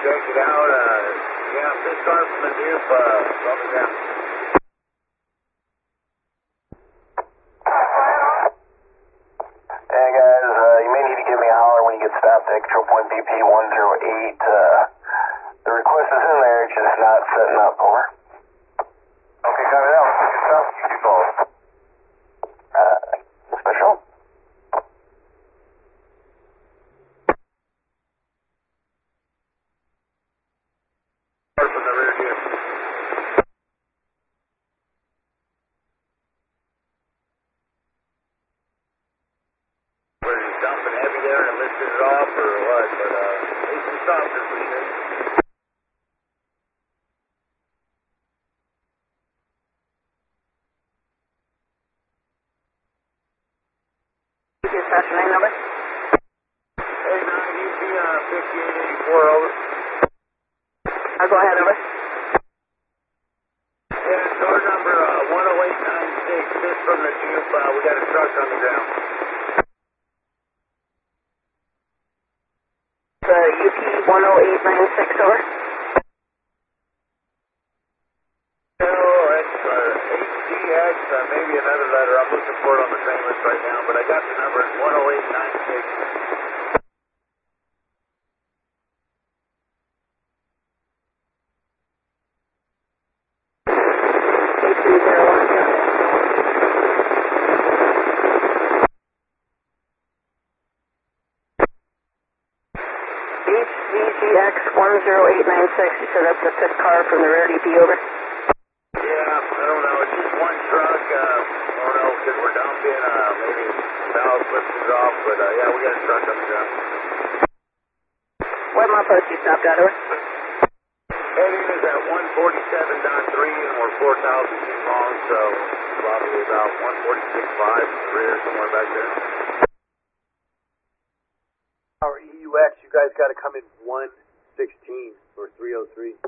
check it out. Yeah, this car from the Duke, on the ground. Hey guys, you may need to give me a holler when you get stopped at control point BP 108. The request is in there, just not setting up, over. Okay, got it out. Good stuff. You do both. Special? From the rear view. Were you dumping heavy there and lifted it off or what? But it's some softer for sure. Dispatcher name number? Hey, 9 UP 5884, over. I'll go ahead, over. Yeah, door number 10896, this from the Duke. We got a truck on the ground. UP 10896, over. HDX, maybe another letter. I'm looking for it on the train list right now, but I got the number. It's 10896. HDX 10896, you said that's the fifth car from the rear DP, over. Yeah, I don't know. It's just one truck. I don't know because we're dumping. Maybe valve lifted off, but yeah, we got a truck on the ground. What mile post you stopped at, over? Heading is at 147.3, and we're 4,000 feet long, so probably about 146.5 in the rear, somewhere back there. Our EUX, you guys got to come in 116 for 303.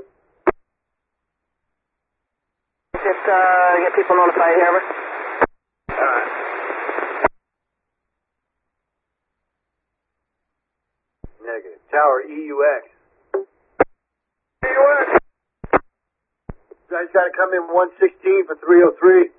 Just get people notified here, over. Alright. Negative. Tower EUX. EUX! You guys got to come in 116 for 303.